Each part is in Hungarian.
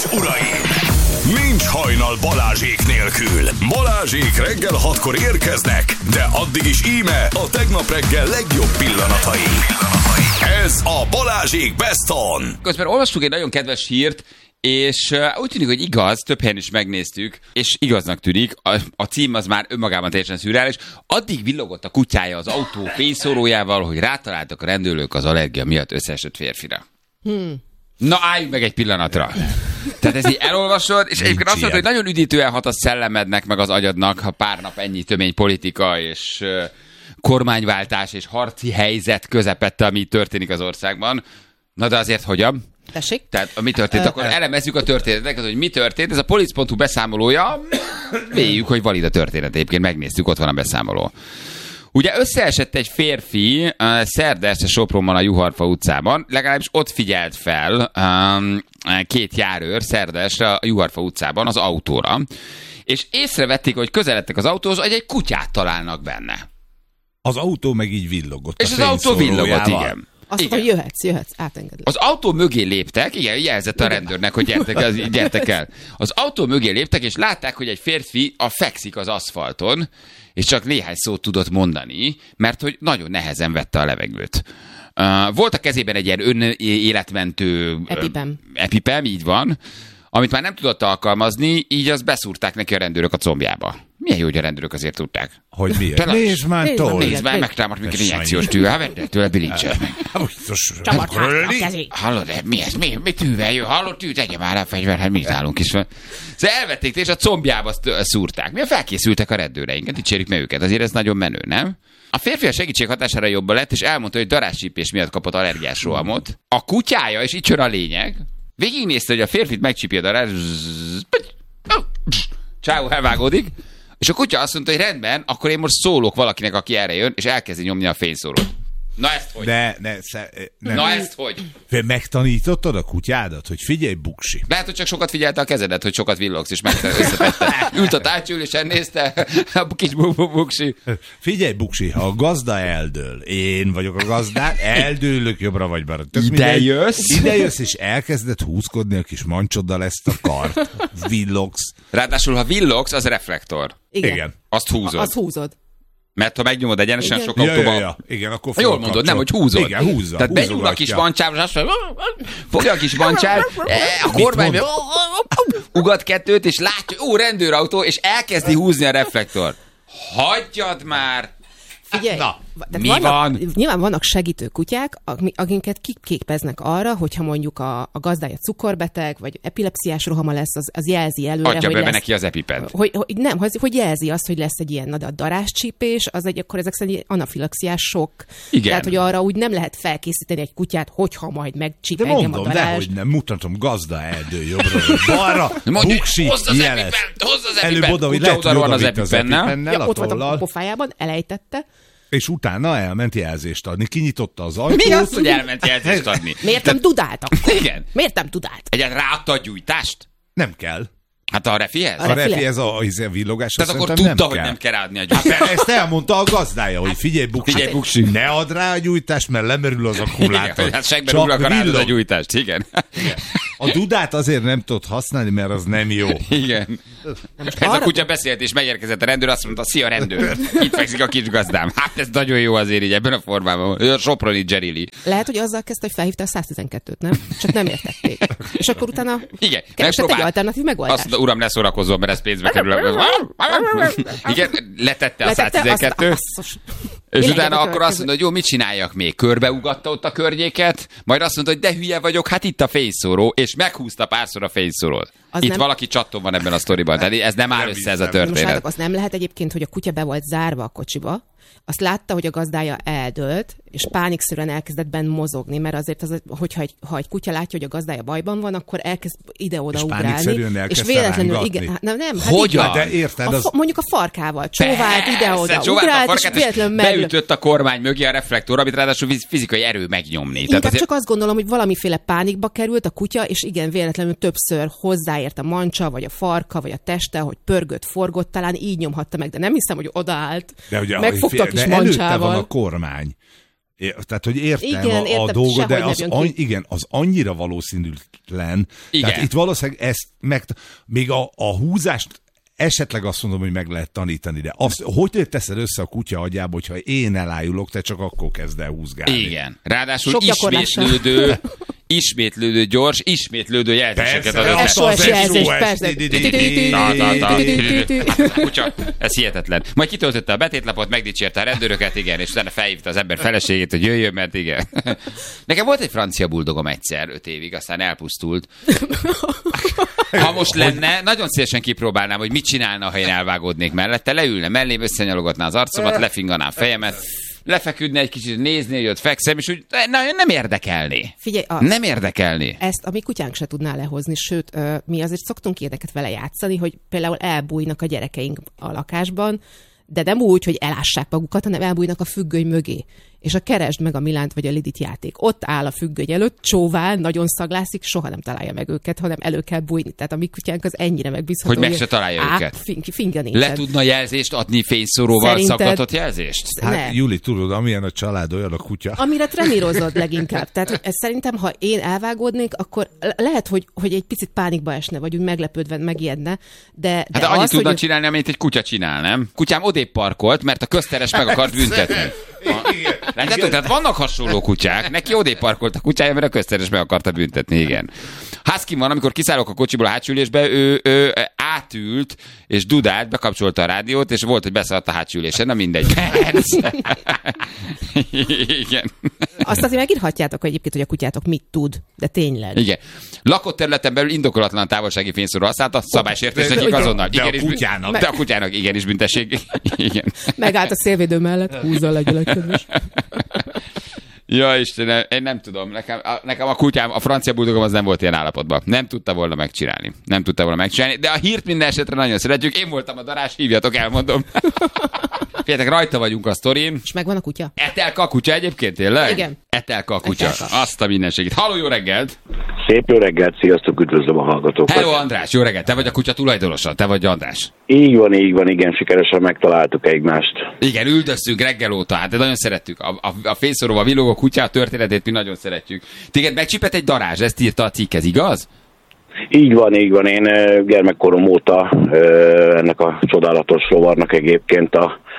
és uraim! Nincs hajnal Balázsék nélkül. Balázsék reggel 6-kor érkeznek, de addig is íme a tegnap reggel legjobb pillanatai. Ez a Balázsék Best On. Közben olvastuk egy nagyon kedves hírt, és úgy tűnik, hogy igaz, több helyen is megnéztük, és igaznak tűnik, a cím az már önmagában teljesen szürreális. Addig villogott a kutyája az autó fényszórójával, hogy rátaláltak a rendőrök az allergia miatt összeesett férfira. Na, álljunk meg egy pillanatra. Tehát ez így elolvasod, és egyébként azt mondod, hogy nagyon üdítően hat a szellemednek, meg az agyadnak, ha pár nap ennyi tömény politika és kormányváltás és harci helyzet közepette, ami történik az országban. Na de azért hogyan? Tessék? Tehát mi történt? Akkor elemezzük a történetet, hogy mi történt. Ez a polic.hu beszámolója. Véljük, hogy valid a történet. Egyébként megnéztük, ott van a beszámoló. Ugye összeesett egy férfi szerda este Sopronban a Juharfa utcában, legalábbis ott figyelt fel két járőr szerda este a Juharfa utcában az autóra, és észrevették, hogy közeledtek az autóhoz, hogy egy kutyát találnak benne. Az autó meg így villogott. És az autó villogott, igen. Azt mondta, jöhetsz, átengedlek. Az autó mögé léptek, igen, jelzett a rendőrnek, hogy gyertek el. Az autó mögé léptek, és látták, hogy egy férfi fekszik az aszfalton, és csak néhány szót tudott mondani, mert hogy nagyon nehezen vette a levegőt. Volt a kezében egy ilyen önéletmentő epipem, így van, amit már nem tudott alkalmazni, így azt beszúrták neki a rendőrök a combjába. Milyen jó, hogy a rendőrök azért tudták. Hogy miért? Nézd már, megtámadt minket injekciós tű. Vedd tőle bilincset meg. Csapart hátra a kezét. Hallod, mi ez? Mi tűvel jön? Hallod, tű, tegye már a fegyver, hát mi állunk is. Szóval elvették, és a combjába szúrták. Milyen felkészültek a rendőreink? Dicsérjük meg őket. Azért ez nagyon menő, nem? A férfi a segítség hatására jobban lett, és elmondta, hogy darázscsípés miatt kapott allergiás rohamot. A kutyája, és itt jön a lényeg, végignézte, hogy a férfit megcsípi a darázs, csáó elvágódik, és a kutya azt mondta, hogy rendben, akkor én most szólok valakinek, aki erre jön, és elkezdi nyomni a fényszórót. Na ezt hogy? Na ezt hogy? Megtanítottad a kutyádat, hogy figyelj, buksi. Lehet, hogy csak sokat figyelte a kezedet, hogy sokat villogsz, és összetette. Ült a tárgyülésen, nézte a kis buksi. Figyelj, buksi, ha a gazda eldől, én vagyok a gazdán, eldőlök jobbra vagy balra. Ide jössz, és elkezded húzkodni a kis mancsoddal ezt a kart. Villogsz. Ráadásul, ha villogsz, az reflektor. Igen. Azt húzod. Mert ha megnyomod egyenesen, sok autóban... Igen, akkor jól mondod, nem, hogy húzod. Igen, húzza. Tehát benyúl a kis bancsár, és azt mondja, fogja a kis bancsár, a kormány ugat kettőt, és látja, rendőrautó, és elkezdi húzni a reflektor. Hagyjad már! Figyelj, mi van? Nyilván vannak segítő kutyák, akiket kiképeznek arra, hogyha mondjuk a gazdája cukorbeteg, vagy epilepsziás rohama lesz, az jelzi előre, adja hogy be neki az epipet. Hogy jelzi azt, hogy lesz egy ilyen a darázscsípés, akkor ezek szerint anafilaxiás sok. Igen. Tehát, hogy arra úgy nem lehet felkészíteni egy kutyát, hogyha majd megcsíp engem mondom, a darázs. dehogy nem, mutatom, gazda erdő jobbra, balra, buksi, jeles. Hozz az előbb epipet, oda, hogy kutya oda van az epipennel, ott volt a pofájában, elejtette. És utána elment jelzést adni. Kinyitotta az ajtót. Mi az, hogy elment jelzést adni? Miért nem tudáltak? Igen. Miért nem tudált? Egyáltalán ráadta a gyújtást? Nem kell. Hát a refihez? A refihez a villogás. Tehát akkor tudta, hogy nem kell adni a gyújtást. Hát ezt elmondta a gazdája, hogy figyelj, buksi, ne add rá a gyújtást, mert lemerül az akkumulátor. Igen, hát segben ugrak a rád a gyújtást, igen. A dudát azért nem tudod használni, mert az nem jó. Igen. Ez a kutya beszélt, és megérkezett a rendőr, azt mondta, szia rendőr, itt fekszik a kis gazdám. Hát ez nagyon jó azért így ebben a formában. A Soproni Jerili. Lehet, hogy azzal kezdte, hogy felhívta a 112-t, nem? Csak nem értették. És akkor utána keresett egy alternatív megoldást. Azt mondta, uram, ne szórakozzon, mert ez pénzbe kerül. Igen, letette a 112. És utána akkor azt mondta, hogy jó, mit csináljak még? Körbeugatta ott a környéket, majd azt mondta, hogy de hülye vagyok, hát itt a fényszóró, és meghúzta párszor a fényszórót. Itt nem... valaki csattón van ebben a sztoriban, tehát ez nem áll össze ez a történet. Most az nem lehet egyébként, hogy a kutya be volt zárva a kocsiba, azt látta, hogy a gazdája eldőlt, és pánikszerűen elkezdett benn mozogni, mert azért, ha egy kutya látja, hogy a gazdája bajban van, akkor elkezd ide-oda ugrálni. És véletlenül, igen, nem, hát hogyan? De érted, mondjuk a farkával csóvált ide-oda, ugrált, és véletlenül beütött a kormány mögé a reflektor, amit ráadásul fizikai erő megnyomni. Inkább azért... csak azt gondolom, hogy valamiféle pánikba került a kutya, és igen, véletlenül többször hozzáért a mancsa, vagy a farka, vagy a teste, hogy pörgött, forgott, talán így nyomhatta meg, de nem hiszem, hogy odaállt. Megfogta a kis mancsával. Előtte van a kormány. Tehát, hogy értem Igen, a értem, dolgot, de sehogy nem jön ki. igen, az annyira valószínűtlen. Igen. Tehát itt valószínűleg még a húzást esetleg azt mondom, hogy meg lehet tanítani, de azt, hogy teszed össze a kutya agyába, hogyha én elájulok, te csak akkor kezd el húzgálni. Igen. Ráadásul Sok gyakorlással. ismétlődő, gyors, ismétlődő jelzéseket ad Persze, össze. SOS jelzés, persze. Kutya, ez hihetetlen. Majd kitöltötte a betétlapot, megdicsérte a rendőröket, igen, és utána felhívta az ember feleségét, hogy jöjjön, mert igen. Nekem volt egy francia buldogom egyszer, 5 évig, aztán elpusztult. Ha most lenne, nagyon szívesen kipróbálnám, hogy mit csinálna, ha én elvágódnék mellette, leülne mellém, összenyalogatná az arcomat, lefinganá a fejemet, lefeküdne egy kicsit, nézni, hogy ott fekszem, és úgy nem érdekelné. Figyelj, Nem érdekelné. ezt a mi kutyánk se tudná lehozni, sőt, mi azért szoktunk ilyeneket vele játszani, hogy például elbújnak a gyerekeink a lakásban, de nem úgy, hogy elássák magukat, hanem elbújnak a függöny mögé. És a Keresd meg a Milánt vagy a Lidit játék. Ott áll a függöny előtt, csóvál, nagyon szaglászik, soha nem találja meg őket, hanem elő kell bújni. Tehát a mi kutyánk az ennyire megbízható. Hogy meg se találja őket. Finga nincsen. Le tudna jelzést adni fényszóróval, Szerinted- szaggatott jelzést? Hát Ne. Júli, tudod, amilyen a család, olyan a kutya. Amire trenírozod leginkább. Tehát hogy ez szerintem, ha én elvágódnék, akkor lehet, hogy egy picit pánikba esne, vagy úgy meglepődve megijedne, de Hát annyit az, tudna hogy csinálni, amit egy kutya csinál, nem? Kutyám odébb parkolt, mert a közteres meg akart büntetni. Látjátok, tehát vannak hasonló kutyák, neki odébb parkolt a kutyája, mert a közteres meg akarta büntetni, igen. Husky van, amikor kiszállok a kocsiból a hátsülésbe, ő átült, és dudált, bekapcsolta a rádiót, és volt, hogy beszaladt a hátsülésen, na mindegy. Igen. azt azért megírhatjátok hogy egyébként, hogy a kutyátok mit tud, de tényleg. Igen. Lakott területen belül indokolatlan távolsági fényszóró használta, szabálysértés nekik azonnal. De a Igenis kutyának. De a kutyának igenis büntesség. Igen. Megállt a szélvédő mellett, húzza legyen kedves. Ja, Istenem, én nem tudom. Nekem a kutyám, a francia buldogom az nem volt ilyen állapotban. Nem tudta volna megcsinálni. De a hírt minden esetre nagyon szeretjük. Én voltam a darás, hívjatok, elmondom. Figyeljetek, rajta vagyunk a sztorin. És megvan a kutya? Etelka a kutya egyébként, tényleg? Igen. Etelka a kutya. Etelka. Azt a mindenségét. Halló, jó reggelt! Szép jó reggelt, sziasztok, üdvözlöm a hallgatókat. Hello, András, jó reggelt! Te vagy a kutya tulajdonosa, te vagy András. Így van, igen, sikeresen megtaláltuk egymást. Igen, üldöztünk reggel óta, hát de nagyon szerettük. A fényszóróval villogó kutya történetét mi nagyon szeretjük. Téged megcsipett egy darázs, ezt írta a cikk, ez igaz? Így van, én gyermekkorom óta ennek a csodálatos rovarnak egyébként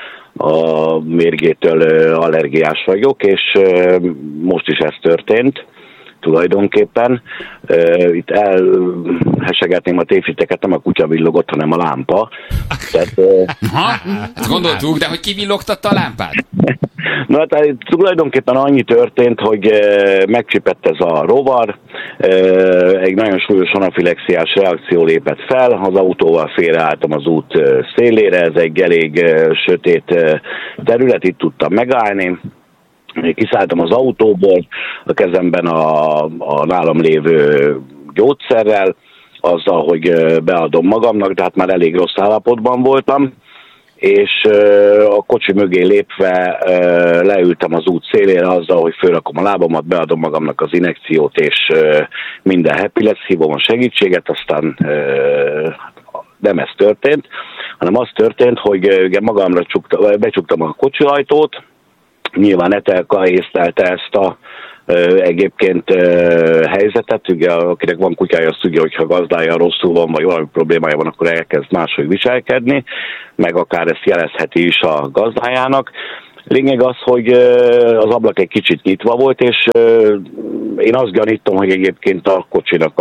a mérgétől allergiás vagyok, és most is ez történt tulajdonképpen. Itt elhesegetném a tévhiteket, nem a kutya villogott, hanem a lámpa. Tehát, Ezt gondoltuk, de hogy ki villogtatta a lámpát? na, tehát tulajdonképpen annyi történt, hogy megcsipett ez a rovar, egy nagyon súlyos anafilexiás reakció lépett fel, az autóval félreálltam az út szélére, ez egy elég sötét terület, itt tudtam megállni. Kiszálltam az autóból, a kezemben a nálam lévő gyógyszerrel, azzal, hogy beadom magamnak, de hát már elég rossz állapotban voltam, és a kocsi mögé lépve leültem az út szélére azzal, hogy fölrakom a lábamat, beadom magamnak az injekciót, és minden happy lesz, hívom a segítséget, aztán nem ez történt, hanem az történt, hogy ugye magamra becsuktam a kocsi ajtót, nyilván Etelka észlelte ezt a egyébként helyzetet, ugye akinek van kutyája, azt tudja, hogyha gazdája rosszul van, vagy valami problémája van, akkor elkezd máshogy viselkedni, meg akár ezt jelezheti is a gazdájának. Lényeg az, hogy az ablak egy kicsit nyitva volt, és én azt gyanítom, hogy egyébként a kocsinak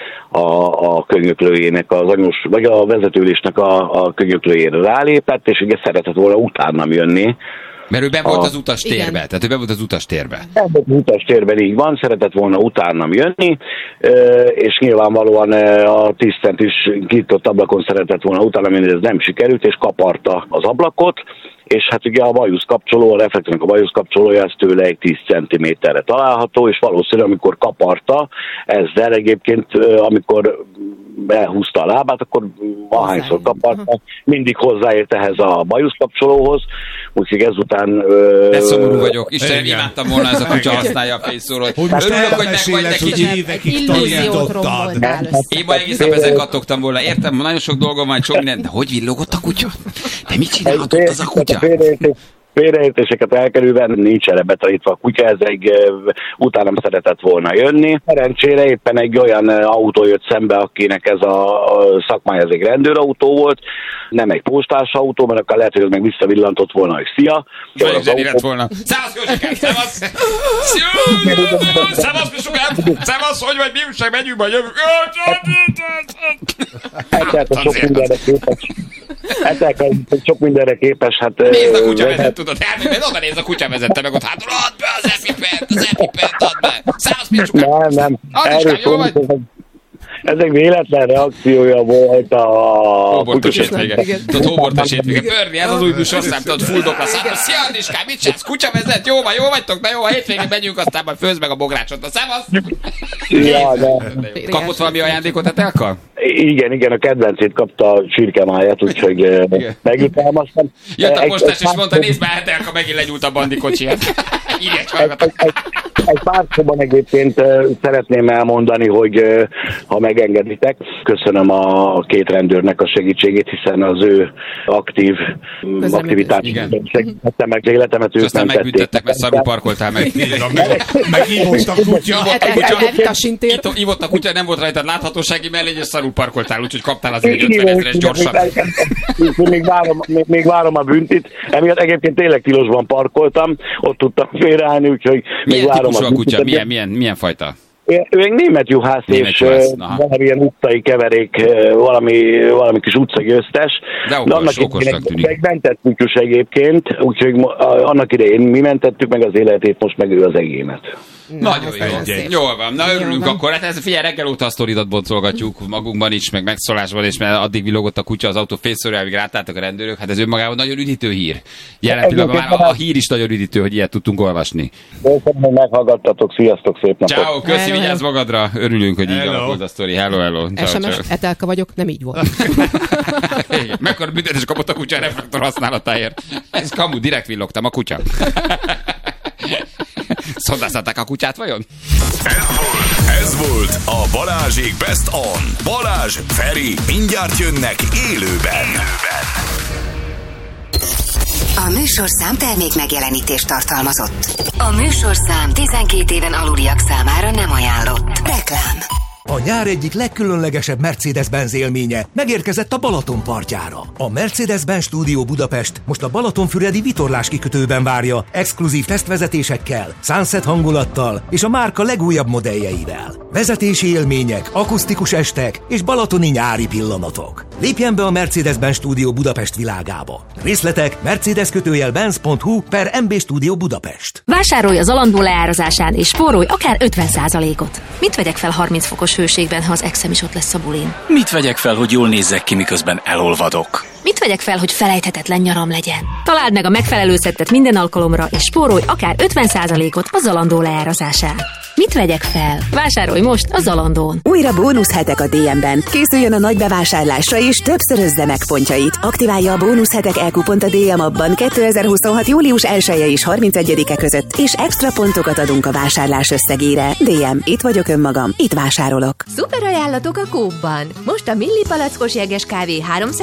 a könyöklőjének, az anyós, vagy a vezetőülésnek a könyöklőjére rálépett, és ugye szeretett volna utánam jönni. Mert ő be volt az utastérbe, Igen. tehát ő be volt az utastérbe. Az utastérben így van, szeretett volna utánam jönni, és nyilvánvalóan a 10 centis kinyitott ablakon szeretett volna utánam jönni, ez nem sikerült, és kaparta az ablakot, és hát ugye a bajuszkapcsoló, a reflektornak a bajuszkapcsolója, ez tőle egy 10 cm-re található, és valószínűleg amikor kaparta, ezzel egyébként, amikor elhúzta a lábát, akkor ahányszor kaparta, mindig hozzáért ehhez a bajuszkapcsolóhoz, úgyhogy ezután... De szomorú vagyok. Istenem, Igen. imádtam volna, ez a kutya használja a fényszórót. Hogy most Örülök, hogy megvagy elmeséled, hogy neki. évekig Illúziót tanítottad. romboltál össze. Én ma egész nap ezen kattogtam volna. Értem, nagyon sok dolgom van, sok minden, de hogy villogott a kutya? De mit csinálhatott az a kutya? félreértéseket elkerülve nincs erre betanítva a kutya, ez utánam szeretett volna jönni. Szerencsére éppen egy olyan autó jött szembe, akinek ez a szakmája, ez egy rendőrautó volt, nem egy postás autó, mert akkor lehet, hogy az meg visszavillantott volna, hogy szia. Zseni lett volna. Szevasz, Józsikám, szevasz! Szevasz, Pisukám! Szevasz, hogy vagy, mi újság, megyünk, majd jövünk. Sok mindenre képes, hát... Nézd a kutya vezet, tudod, elmész, oda nézd a kutya vezette meg ott hátul, add be az epipent, add be! Szevasz, Pisukám! Nem. Andriskám, jó vagy? Ez egy véletlen reakciója volt a... Hóbortos hétvége. Tudod, hóbortos hétvége. Börni, ez az új műsorszám, tudod, fulldokra szállva. Szia, Andriskám, mit csinálsz? Kutya vezet? Jó vagytok? Na jó, a hétvégén megyünk, aztán majd főzd meg a bográcsot. Na, szevasz! Ja, kapott valami ajándékot a telka? Igen, a kedvencét kapta a csirkemáját, úgyhogy megjutalmaztam. Jött a postás és mondta, nézd már, Telka megint legyúlt a bandikocsiját. Egy pár szóban egyébként szeretném elmondani, hogy ha megengeditek, köszönöm a két rendőrnek a segítségét, hiszen az ő aktivitásban segítettem meg életemet, ők nem tették. Megbüntettek, mert szarul parkoltál meg. Megívott a kutya. Ivott a kutya, nem volt rajtad láthatósági mellény, és szarul parkoltál, úgyhogy kaptál azért egy 50 000-es gyorsan. Még várom a büntit. Emiatt egyébként tényleg tilosban parkoltam, ott tudtam félreállni, úgyhogy még várom a kutya? Milyen fajta? Ő egy német juhász, és valamilyen utcai keverék, valami kis utcagyőztes. De okosnak tűnik. Egy mentett kutyus egyébként, úgyhogy annak idején mi mentettük meg az életét, most meg ő az egémet. Nagyon jó. Jól van. Na örülünk akkor. Hát ez figyelj, reggel óta a sztoridat boncolgatjuk magunkban is, meg megszólásban is, mert addig villogott a kutya az autó fészorra, amíg rátálltak a rendőrök. Hát ez önmagában nagyon üdítő hír. Jelen pillanatban már a hír is nagyon üdítő, hogy ilyet tudtunk olvasni. Köszönöm, hogy meghallgattatok. Sziasztok, szép napot. Ciao, köszi, vigyázz magadra. Örülünk, hogy így alakult a sztori. Hello. SMS, Etelka vagyok, nem így volt. Mekkora büntetés kapott a kutya reflektor használatáért. Ez kamu, direkt villogtam a kutya. Szondáztatták a kutyát vajon? Ez volt a Balázsék Best On. Balázs, Feri, mindjárt jönnek élőben. A műsorszám termék megjelenítést tartalmazott. A műsorszám 12 éven aluliak számára nem ajánlott. Reklám. A nyár egyik legkülönlegesebb Mercedes-Benz élménye megérkezett a Balaton partjára. A Mercedes-Benz Stúdió Budapest most a Balatonfüredi vitorlás kikötőben várja exkluzív tesztvezetésekkel, sunset hangulattal és a márka legújabb modelljeivel. Vezetési élmények, akusztikus estek és balatoni nyári pillanatok. Lépjen be a Mercedes-Benz Stúdió Budapest világába. Részletek mercedes-benz.hu/MB Stúdió Budapest. Vásárolj az Zalando leárazásán és spórolj akár 50%-ot. Mit vegyek fel 30 fokos hőségben, ha az exem is ott lesz a bulin? Mit vegyek fel, hogy jól nézzek ki, miközben elolvadok? Mit vegyek fel, hogy felejthetetlen nyaram legyen? Találd meg a megfelelő szettet minden alkalomra, és spórolj akár 50%-ot a Zalando leárazásán. Mit vegyek fel? Vásárolj most a Zalandón. Újra bónuszhetek a DM-ben. Készüljön a nagy bevásárlásra és többszörözze meg pontjait. Aktiválja a bónuszhetek e-kupont a DM appban 2026. július 1-e és 31-e között, és extra pontokat adunk a vásárlás összegére. DM, itt vagyok önmagam, itt vásárolok. Szuper ajánlatok a Coop-ban. Most a milli palackos jeges kávé 300